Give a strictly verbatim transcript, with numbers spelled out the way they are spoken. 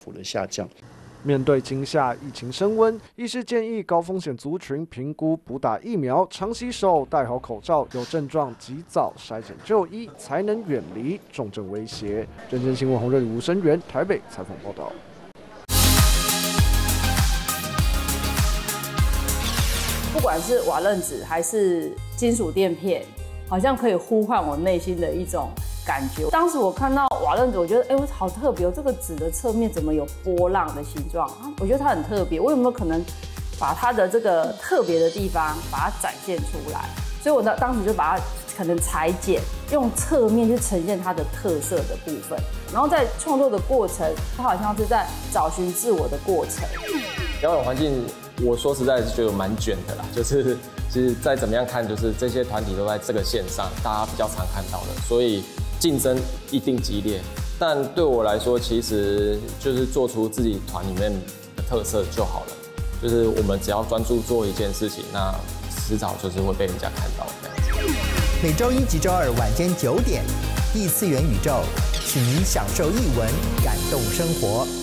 幅的下降。 面对今夏疫情升温，医师建议高风险族群评估补打疫苗、常洗手、戴好口罩，有症状及早筛检就医，才能远离重症威胁。真真新闻洪瑞吴声源台北采访报道。 不管是瓦楞纸还是金属垫片，好像可以呼唤我内心的一种感觉。当时我看到瓦楞纸，我觉得哎，我好特别哦，这个纸的侧面怎么有波浪的形状？我觉得它很特别，我有没有可能把它的这个特别的地方把它展现出来？所以我当当时就把它可能裁剪，用侧面去呈现它的特色的部分。然后在创作的过程，它好像是在找寻自我的过程。 表演环境，我说实在是觉得蛮卷的啦，就是其实再怎么样看，就是这些团体都在这个线上，大家比较常看到的，所以竞争一定激烈。但对我来说，其实就是做出自己团里面的特色就好了。就是我们只要专注做一件事情，那迟早就是会被人家看到这样子。 每周一及周二晚间九点，异次元宇宙，请您享受艺文，感动生活。